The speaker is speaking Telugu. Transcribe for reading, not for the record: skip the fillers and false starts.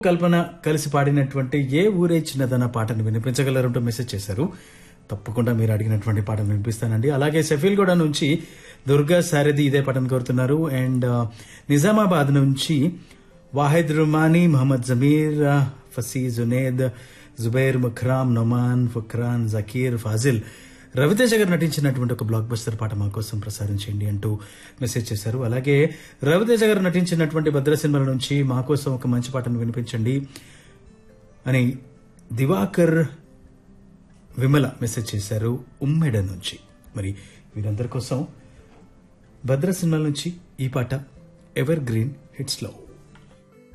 కల్పన కలిసి పాడినటువంటి ఏ ఊరే చిన్నదన్న పాటను వినిపించగలరంటూ మెసేజ్ చేశారు. తప్పకుండా మీరు అడిగినటువంటి పాటను వినిపిస్తానండి. అలాగే షఫీల్గూడ నుంచి దుర్గా సారథి ఇదే పాటను కోరుతున్నారు. అండ్ నిజామాబాద్ నుంచి వాహిద్ రుమానీ, మహమ్మద్ జమీర్, ఫసీ జునేద్, జుబైర్, ముఖ్రామ్, నొమాన్, ఫుక్రాన్, జకీర్, ఫాజిల్ రవితేజ గారు నటించినటువంటి ఒక బ్లాక్ బస్టర్ పాట మా కోసం ప్రసారం చేయండి అంటూ మెసేజ్ చేశారు. అలాగే రవితేజ గారు నటించినటువంటి భద్ర సినిమాల నుంచి మా కోసం ఒక మంచి పాటను వినిపించండి అని దివాకర్, విమల మెసేజ్ చేశారు ఉమ్మెడ నుంచి. మరి వీరందరి కోసం భద్ర సినిమాల నుంచి ఈ పాట ఎవర్ గ్రీన్ హిట్స్ లో.